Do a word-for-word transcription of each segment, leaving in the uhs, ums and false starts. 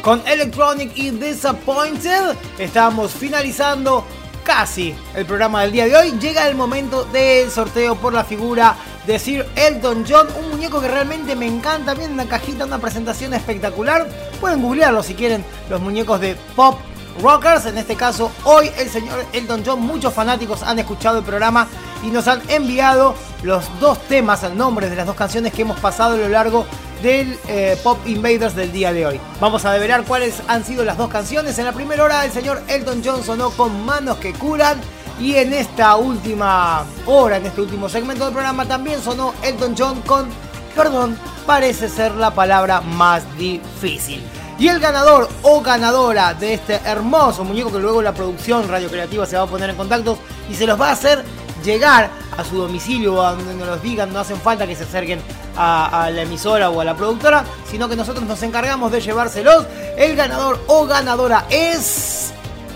Con Electronic y Disappointed estamos finalizando casi el programa del día de hoy. Llega el momento del sorteo por la figura de Sir Elton John, un muñeco que realmente me encanta. Viene en una cajita, una presentación espectacular. Pueden googlearlo si quieren, los muñecos de Pop Rockers. En este caso, hoy el señor Elton John. Muchos fanáticos han escuchado el programa y nos han enviado los dos temas, el nombre de las dos canciones que hemos pasado a lo largo del eh, Pop Invaders del día de hoy. Vamos a develar cuáles han sido las dos canciones. En la primera hora el señor Elton John sonó con Manos que Curan, y en esta última hora, en este último segmento del programa, también sonó Elton John con Perdón, parece ser la palabra más difícil. Y el ganador o ganadora de este hermoso muñeco, que luego la producción Radio Creativa se va a poner en contacto y se los va a hacer llegar a su domicilio o a donde nos los digan. No hacen falta que se acerquen a, a la emisora o a la productora, sino que nosotros nos encargamos de llevárselos. El ganador o ganadora es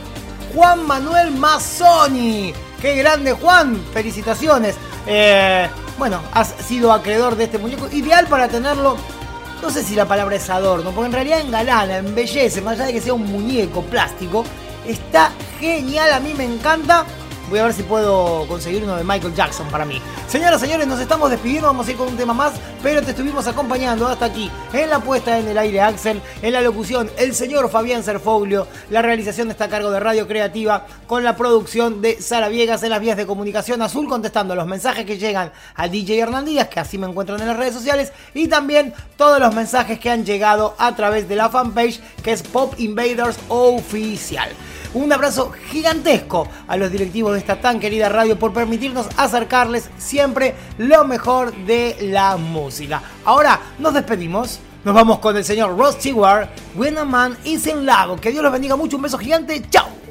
Juan Manuel Mazzoni. ¡Qué grande, Juan! Felicitaciones. Eh, bueno, has sido acreedor de este muñeco, ideal para tenerlo. No sé si la palabra es adorno, porque en realidad engalana, embellece, más allá de que sea un muñeco plástico. Está genial, a mí me encanta. Voy a ver si puedo conseguir uno de Michael Jackson para mí. Señoras y señores, nos estamos despidiendo. Vamos a ir con un tema más, pero te estuvimos acompañando hasta aquí. En la puesta en el aire, Axel. En la locución, el señor Fabián Serfoglio. La realización está a cargo de Radio Creativa, con la producción de Sara Viegas. En las vías de comunicación, Azul contestando los mensajes que llegan a D J Hernán Díaz, que así me encuentran en las redes sociales. Y también todos los mensajes que han llegado a través de la fanpage, que es Pop Invaders Oficial. Un abrazo gigantesco a los directivos de esta tan querida radio por permitirnos acercarles siempre lo mejor de la música. Ahora nos despedimos. Nos vamos con el señor Rod Stewart, When a Man is in Love. Que Dios los bendiga mucho. Un beso gigante. ¡Chao!